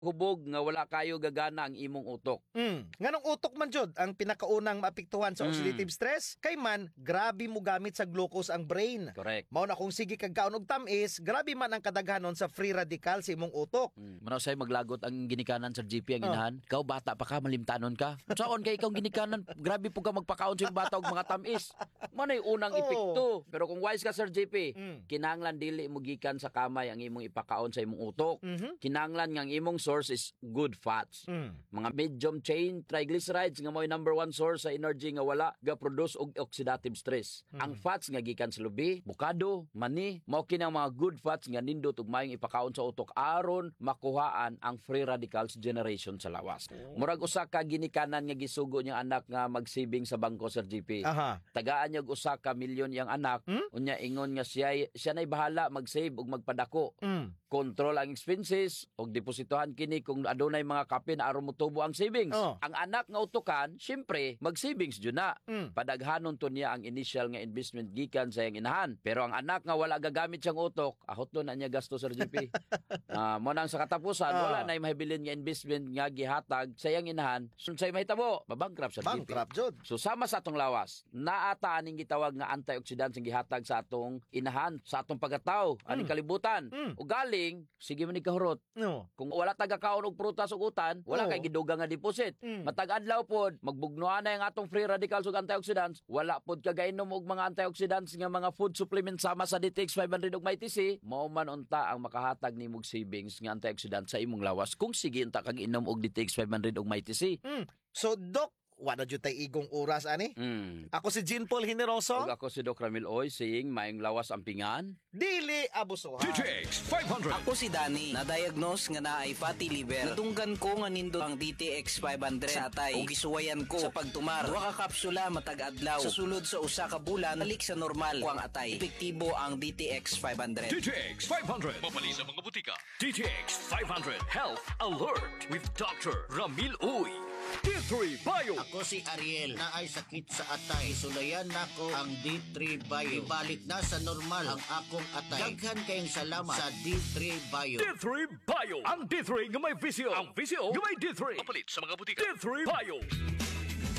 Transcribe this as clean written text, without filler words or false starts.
hubog nga wala kayo gagana ang imong utok. Nganong utok man jud ang pinakaunang maapektuhan sa oxidative stress? Kay man, grabe mo gamit sa glucose ang brain. Correct. Mao na kung sige kag kaon og tamis, grabe man ang kadaghanon sa free radical sa imong utok. Manaw say maglagot ang ginikanan sa GP ang inahan. Ikaw bata pa ka, malimtanon ka. Saon kay ikaw ginikanan, grabe po ka magpakaon sa bata og mga tamis. Manay unang epekto. Pero kung wise ka Sir JP, kinahanglan dili mo gikan sa kamay ang imong ipakaon sa imong utok. Kinahanglan nga ang imong source is good fats. Mga medium chain triglycerides nga mo'y number one source sa energy nga wala ga-produce og oxidative stress. Ang fats nga gikan sa lubi, bukado, mani, mao kini ang mga good fats nga nindot ug mayong ipakaon sa utok aron makuhaan ang free radicals generation sa lawas. Murag usa ka ginikanan nga gisugo niyang anak nga mag-saving sa bangko Sir GP. Tagaan niya og usa ka milyon yang anak, unya ingon nga siya nay bahala mag-save ug magpadako. Control ang expenses og depositohan kini kung adunay mga kape na aron motubo ang savings. Ang anak nga utukan, syempre mag-savings jud na. Padaghanon to niya ang initial nga investment gikan sa iyang inahan. Pero ang anak nga wala gagamit siyang utok, ahot na niya gasto Sir GP. Mo nang sa katapusan wala na mahibilin nga investment nga gihatag sa iyang inahan. Sunsay mahitabo, mabankrupt Sir GP. Bankrupt jud. So sama sa atong lawas, naata aning gitawag nga antioxidants nga gihatag sa atong inahan, sa atong pagkatao, aning kalibutan. Ugali sige man ikahurot. Kung wala taga-kaon og prutas ug utan, wala kay gidugang nga deposit. Matag adlaw pod, magbugnuan na ang atong free radicals ug antioxidants, wala pod ka gainom og mga antioxidants nga mga food supplements sama sa DTX 500 ug MyTC, mao man unta ang makahatag nimog savings nga antioxidants sa imong lawas kung sige unta kag inom og DTX 500 ug MyTC. So Doc, wala jud tay igong oras ani. Ako si Jean Paul Generoso. Ug ako si Doc Ramil Oy, saying mayong lawas ampingan. Dili abusuhan. DTX 500. Ako si Danny, na-diagnose nga naay fatty liver. Natunggan ko nga nindot ang DTX 500 sa atay ug gisuwayan ko sa pagtumar. Duha ka kapsula matag adlaw. Sa sulod sa usa ka bulan, balik sa normal ko ang atay. Epektibo ang DTX 500. DTX 500. Mapali sa mga butika. DTX 500 Health Alert with Dr. Ramil Uy. D3 Bio. Ako si Ariel, na ay sakit sa atay. Isulayan nako ang D3 Bio. Ibalik na sa normal ang akong atay. Daghan kayong salamat sa D3 Bio. D3 Bio. Ang D3 nga may visio. Ang visio nga may D3. Mapalit sa mga butika. D3 Bio.